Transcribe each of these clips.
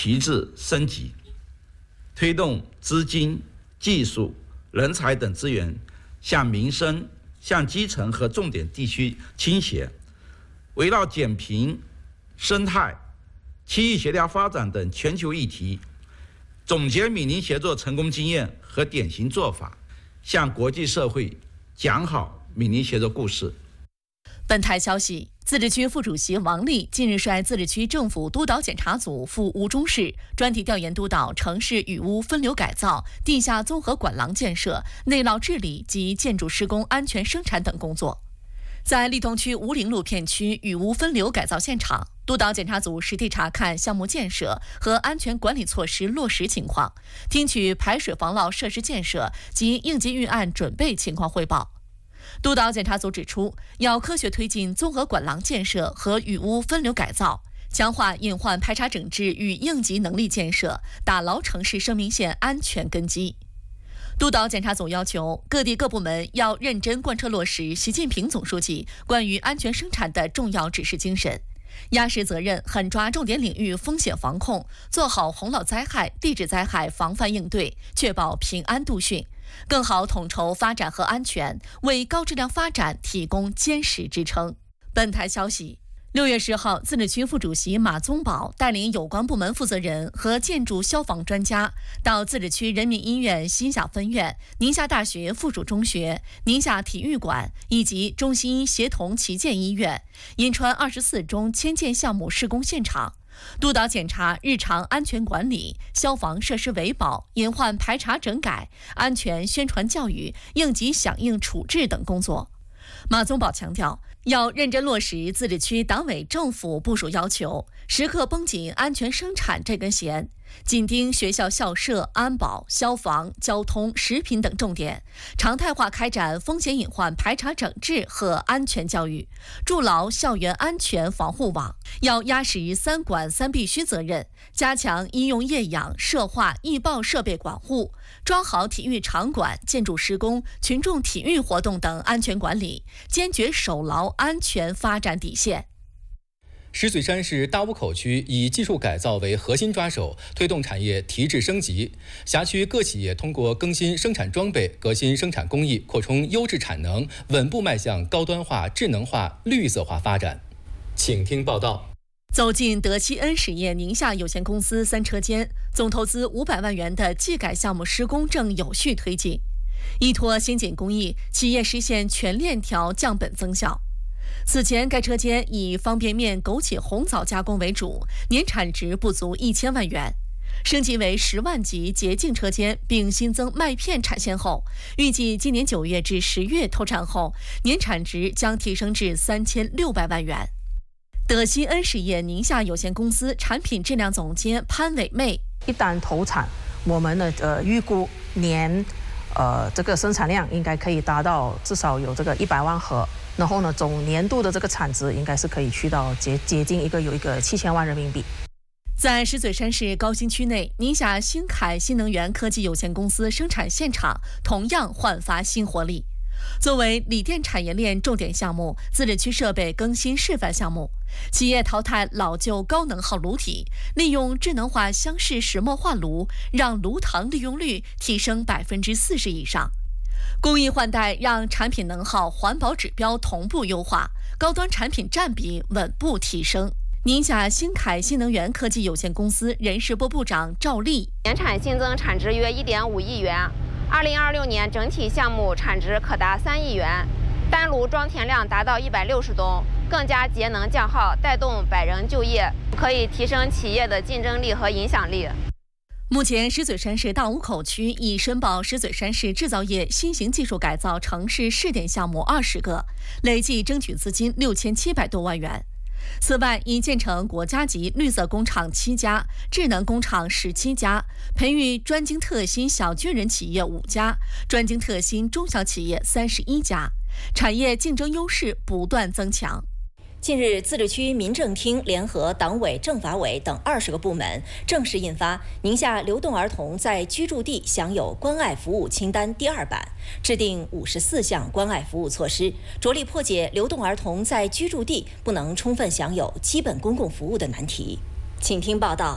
提质升级，推动资金、技术、人才等资源向民生、向基层和重点地区倾斜，围绕减贫、生态、区域协调发展等全球议题，总结闽宁协作成功经验和典型做法，向国际社会讲好闽宁协作故事。 本台消息，自治区副主席王丽近日率自治区政府督导检查组赴吴中市专题调研督导城市雨污分流改造、地下综合管廊建设、内涝治理及建筑施工安全生产等工作。在莅桐区吴陵路片区雨污分流改造现场，督导检查组实地查看项目建设和安全管理措施落实情况，听取排水防涝设施建设及应急预案准备情况汇报。督导检查组指出，要科学推进综合管廊建设和雨污分流改造，强化隐患排查整治与应急能力建设，打牢城市生命线安全根基。督导检查组要求各地各部门要认真贯彻落实习近平总书记关于安全生产的重要指示精神，压实责任，狠抓重点领域风险防控，做好洪涝灾害、地质灾害防范应对，确保平安度汛，更好统筹发展和安全，为高质量发展提供坚实支撑。本台消息，6月10号，自治区副主席马宗宝带领有关部门负责人和建筑消防专家到自治区人民医院西夏分院、宁夏大学附属中学、宁夏体育馆以及中西医协同旗舰医院、银川24中迁建项目施工现场，督导检查日常安全管理、消防设施维保、隐患排查整改、安全宣传教育、应急响应处置等工作。马宗宝强调，要认真落实自治区党委政府部署要求，时刻绷紧安全生产这根弦，紧盯学校校舍、安保、消防、交通、食品等重点，常态化开展风险隐患排查整治和安全教育，筑牢校园安全防护网。要压实3管3必须责任，加强医用液氧、涉化、易爆设备管护，抓好体育场馆、建筑施工、群众体育活动等安全管理，坚决守牢安全发展底线。 石嘴山市大坞口区以技术改造为核心抓手，推动产业提质升级。辖区各企业通过更新生产装备、革新生产工艺，扩充优质产能，稳步迈向高端化、智能化、绿色化发展。请听报道。 走进德西恩实业宁夏有限公司3车间，总投资500万元的技改项目施工正有序推进。依托先进工艺，企业实现全链条降本增效。此前，该车间以方便面、枸杞红枣加工为主，年产值不足1000万元。升级为10万级洁净车间，并新增麦片产线后，预计今年9月至10月投产后，年产值将提升至3600万元。德西恩实业宁夏有限公司产品质量总监潘伟妹， 一旦投产，我们的预估年这个生产量应该可以达到至少有这个100万盒，然后呢，总年度的这个产值应该是可以去到接近有一个7000万人民币。 在石嘴山市高新区内，宁夏新凯新能源科技有限公司生产现场同样焕发新活力。作为锂电产业链重点项目，自治区设备更新示范项目，企业淘汰老旧高能耗炉体，利用智能化箱式石墨化炉，让炉膛利用率提升40%以上。工艺换代让产品能耗、环保指标同步优化，高端产品占比稳步提升。宁夏新凯新能源科技有限公司人事部部长赵丽， 年产新增产值约1.5亿元，2026年整体项目产值可达3亿元，单炉装填量达到160吨，更加节能降耗，带动百人就业，可以提升企业的竞争力和影响力。 目前，石嘴山市大坞口区已申报石嘴山市制造业新型技术改造城市试点项目20个，累计争取资金6700多万元。此外，已建成国家级绿色工厂7家，智能工厂17家，培育专精特新小巨人企业5家，专精特新中小企业31家，产业竞争优势不断增强。 近日，自治区民政厅联合党委、政法委等20个部门正式印发《宁夏流动儿童在居住地享有关爱服务清单》第2版，制定54项关爱服务措施，着力破解流动儿童在居住地不能充分享有基本公共服务的难题。请听报道。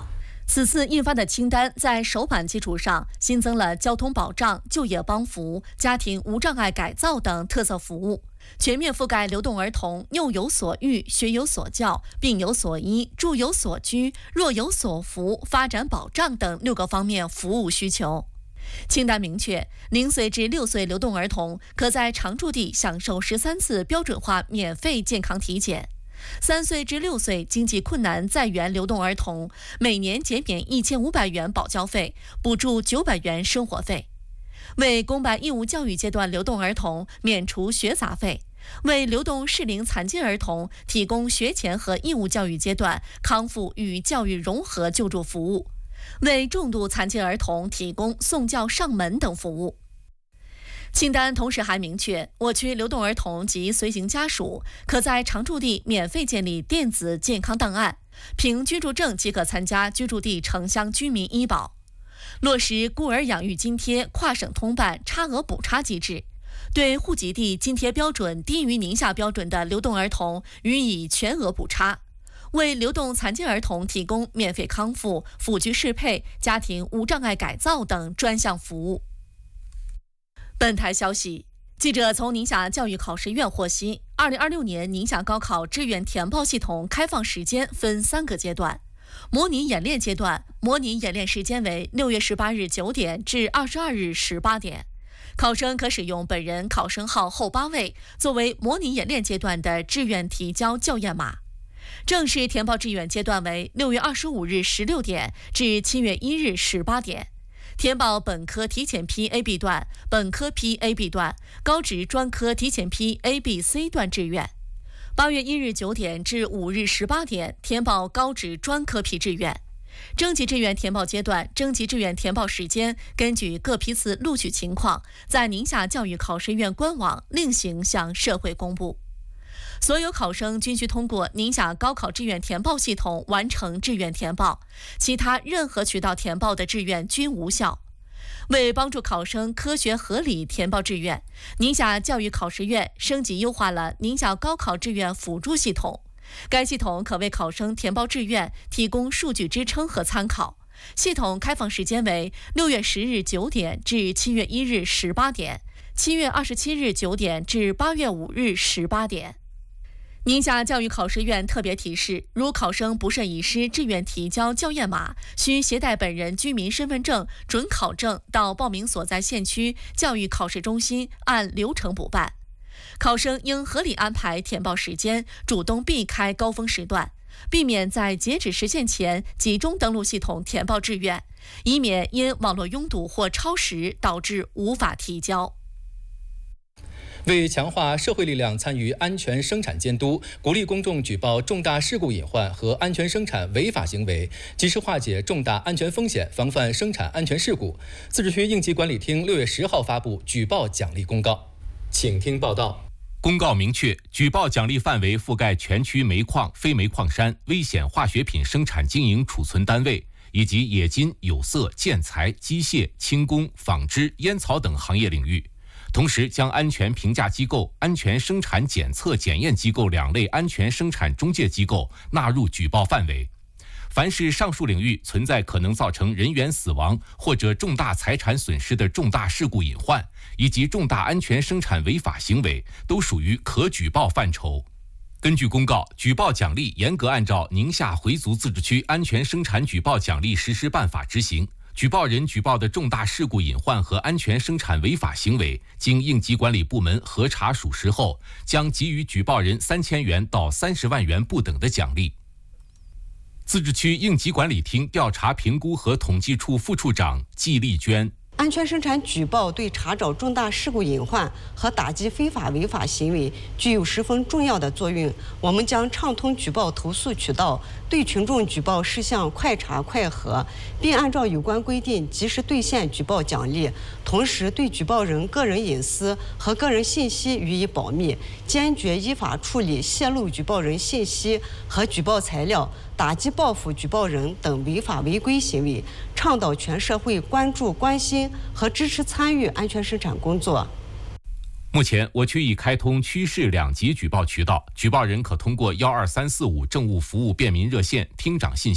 此次印发的清单在首版基础上新增了交通保障、就业帮扶、家庭无障碍改造等特色服务，全面覆盖流动儿童幼有所育、学有所教、病有所医、住有所居、若有所扶、发展保障等6个方面服务需求。清单明确，0岁至6岁流动儿童可在常住地享受13次标准化免费健康体检。3岁至6岁经济困难在园流动儿童每年减免1500元保教费，补助900元生活费；为公办义务教育阶段流动儿童免除学杂费；为流动适龄残疾儿童提供学前和义务教育阶段康复与教育融合救助服务；为重度残疾儿童提供送教上门等服务。清单同时还明确，我区流动儿童及随行家属可在常住地免费建立电子健康档案，凭居住证即可参加居住地城乡居民医保。落实孤儿养育津贴跨省通办差额补差机制，对户籍地津贴标准低于宁夏标准的流动儿童予以全额补差，为流动残疾儿童提供免费康复、辅具适配、家庭无障碍改造等专项服务。本台消息，记者从宁夏教育考试院获悉，2026年宁夏高考志愿填报系统开放时间分3个阶段。模拟演练阶段，模拟演练时间为6月18日9点至22日18点。考生可使用本人考生号后8位作为模拟演练阶段的志愿提交校验码。正式填报志愿阶段为6月25日16点至7月1日18点。填报本科提前批 A、B 段、本科批 A、B 段、高职专科提前批 A、B、C 段志愿。8月1日9点至5日18点填报高职专科批志愿。征集志愿填报阶段，征集志愿填报时间根据各批次录取情况，在宁夏教育考试院官网另行向社会公布。所有考生均需通过宁夏高考志愿填报系统完成志愿填报，其他任何渠道填报的志愿均无效。为帮助考生科学合理填报志愿，宁夏教育考试院升级优化了宁夏高考志愿辅助系统。该系统可为考生填报志愿提供数据支撑和参考。系统开放时间为6月10日9点至7月1日18点，7月27日9点至8月5日18点。宁夏教育考试院特别提示，如考生不慎遗失志愿提交校验码，需携带本人居民身份证、准考证到报名所在县区教育考试中心按流程补办。考生应合理安排填报时间，主动避开高峰时段，避免在截止时限前集中登录系统填报志愿，以免因网络拥堵或超时导致无法提交。 为强化社会力量参与安全生产监督，鼓励公众举报重大事故隐患和安全生产违法行为，及时化解重大安全风险，防范生产安全事故，自治区应急管理厅6月10号发布举报奖励公告。请听报道。 公告明确，举报奖励范围覆盖全区煤矿、非煤矿山、危险化学品生产经营储存单位，以及冶金、有色、建材、机械、轻工、纺织、烟草等行业领域。同时将安全评价机构、安全生产检测检验机构2类安全生产中介机构纳入举报范围。凡是上述领域存在可能造成人员死亡或者重大财产损失的重大事故隐患，以及重大安全生产违法行为，都属于可举报范畴。根据公告，举报奖励严格按照宁夏回族自治区安全生产举报奖励实施办法执行。举报人举报的重大事故隐患和安全生产违法行为，经应急管理部门核查属实后，将给予举报人3000元到30万元不等的奖励。自治区应急管理厅调查评估和统计处副处长季丽娟。 安全生产举报对查找重大事故隐患和打击非法违法行为具有十分重要的作用。我们将畅通举报投诉渠道，对群众举报事项快查快核，并按照有关规定及时兑现举报奖励。同时，对举报人个人隐私和个人信息予以保密，坚决依法处理泄露举报人信息和举报材料，打击报复举报人等违法违规行为，倡导全社会关注、关心和支持参与安全生产工作。 目前，我区已开通区市2级举报渠道，举报人可通过12345政务服务便民热线、厅长信箱、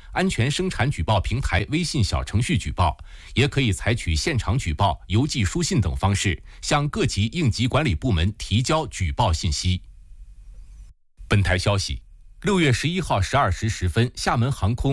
安全生产举报平台微信小程序举报，也可以采取现场举报、邮寄书信等方式，向各级应急管理部门提交举报信息。本台消息，6月11号12时10分，厦门航空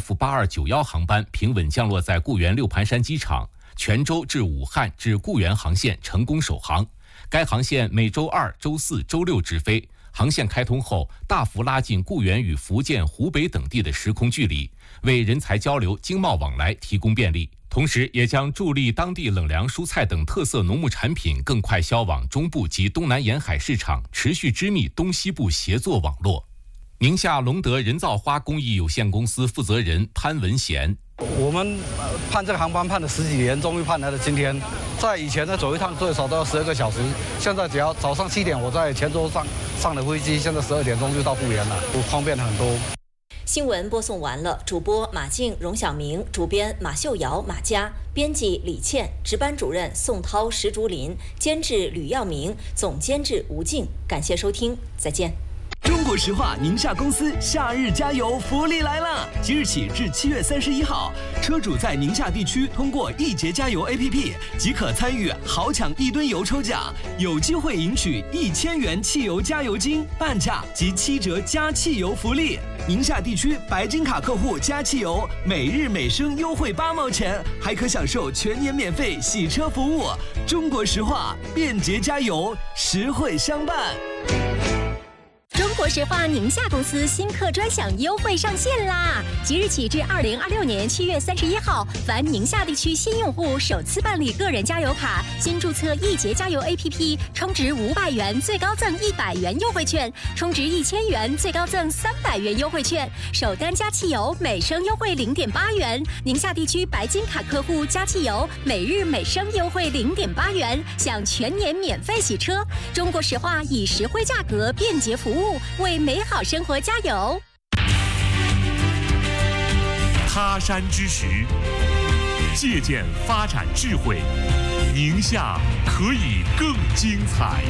MF8291 航班平稳降落在固原六盘山机场，泉州至武汉至固原航线成功首航。该航线每周2、周4、周6直飞。航线开通后，大幅拉近固原与福建、湖北等地的时空距离，为人才交流、经贸往来提供便利。同时，也将助力当地冷凉蔬菜等特色农牧产品更快销往中部及东南沿海市场，持续织密东西部协作网络。宁夏隆德人造花工艺有限公司负责人潘文贤： 我们盼这个航班盼了10几年，终于盼来了今天。在以前呢，走一趟最少都要12个小时，现在只要早上7点我在泉州上了飞机，现在12点钟就到固原了，方便很多。 新闻播送完了，主播马静、荣晓明，主编马秀瑶、马佳，编辑李倩，值班主任宋涛、石竹林，监制吕耀明，总监制吴静。感谢收听，再见。 中国石化宁夏公司夏日加油福利来了！即日起至7月31号，车主在宁夏地区通过易捷加油 APP 即可参与豪抢1吨油抽奖，有机会赢取1000元汽油加油金、半价及7折加汽油福利。宁夏地区白金卡客户加汽油，每日每升优惠8毛钱，还可享受全年免费洗车服务。中国石化，便捷加油，实惠相伴。 中国石化宁夏公司新客专享优惠上线啦！即日起至2026年7月31号，凡宁夏地区新用户首次办理个人加油卡，新注册易捷加油 APP， 充值500元最高赠100元优惠券，充值1000元最高赠300元优惠券，首单加汽油每升优惠0.8元。宁夏地区白金卡客户加汽油每日每升优惠0.8元，享全年免费洗车。中国石化以实惠价格、便捷服务，为美好生活加油。 他山之石，借鉴发展智慧，宁夏可以更精彩。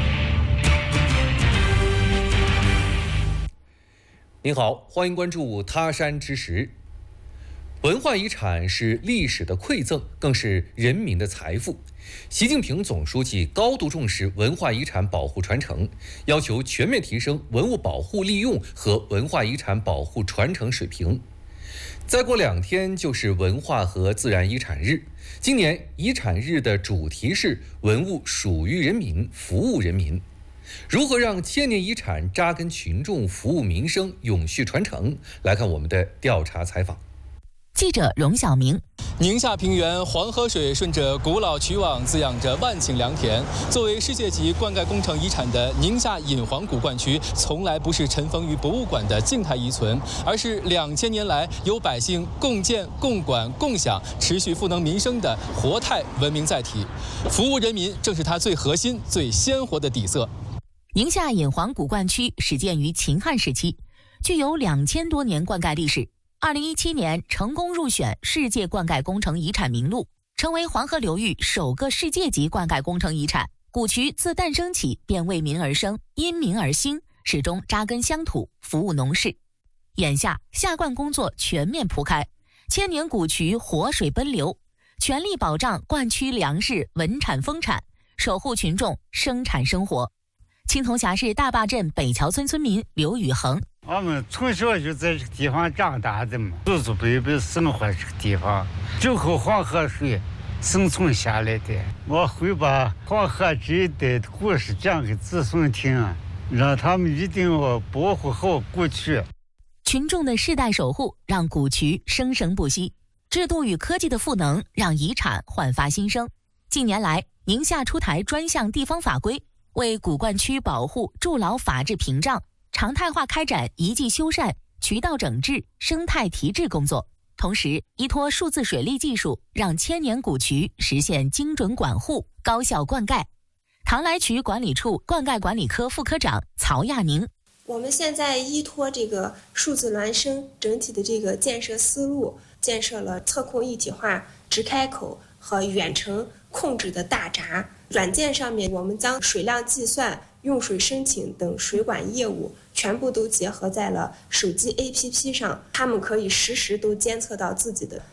您好，欢迎关注他山之石。文化遗产是历史的馈赠，更是人民的财富。习近平总书记高度重视文化遗产保护传承，要求全面提升文物保护利用和文化遗产保护传承水平。再过2天就是文化和自然遗产日，今年遗产日的主题是文物属于人民，服务人民。如何让千年遗产扎根群众，服务民生，永续传承？来看我们的调查采访。 记者荣晓明。 宁夏平原黄河水顺着古老渠网滋养着万顷良田。作为世界级灌溉工程遗产的宁夏引黄古灌区，从来不是尘封于博物馆的静态遗存，而是2000年来由百姓共建、共管、共享，持续赋能民生的活态文明载体。服务人民正是它最核心、最鲜活的底色。 宁夏引黄古灌区始建于秦汉时期，具有2000多年灌溉历史。2017年成功入选世界灌溉工程遗产名录，成为黄河流域首个世界级灌溉工程遗产。古渠自诞生起便为民而生，因民而兴，始终扎根乡土，服务农事。眼下下灌工作全面铺开，千年古渠活水奔流，全力保障灌区粮食稳产丰产，守护群众生产生活。青铜峡市大坝镇北桥村村民刘宇恒： 我们从小就在这个地方长大的嘛，祖祖辈辈生活这个地方，就靠黄河水生存下来的。我会把黄河这一带的故事讲给子孙听，让他们一定要保护好古渠。 群众的世代守护让古渠生生不息，制度与科技的赋能让遗产焕发新生。近年来，宁夏出台专项地方法规，为古灌区保护筑牢法治屏障，常态化开展遗迹修缮、渠道整治、生态提质工作，同时依托数字水利技术，让千年古渠实现精准管护、高效灌溉。唐来渠管理处灌溉管理科副科长曹亚宁： 我们现在依托这个数字孪生整体的这个建设思路，建设了测控一体化直开口和远程控制的大闸。软件上面，我们将水量计算、用水申请等水管业务全部都结合在了手机 APP 上，他们可以实时都监测到自己的